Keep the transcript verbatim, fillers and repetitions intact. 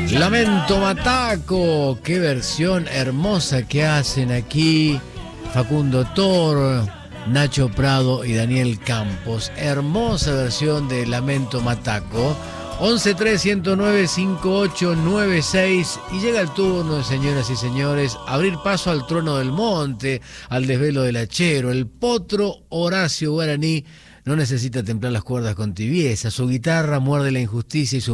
Lamento Mataco, qué versión hermosa que hacen aquí Facundo Toro, Nacho Prado y Daniel Campos. Hermosa versión de Lamento Mataco. once tres ciento nueve cincuenta y ocho noventa y seis y llega el turno, señoras y señores, abrir paso al trono del monte, al desvelo del hachero. El potro Horacio Guaraní no necesita templar las cuerdas con tibieza, su guitarra muerde la injusticia y su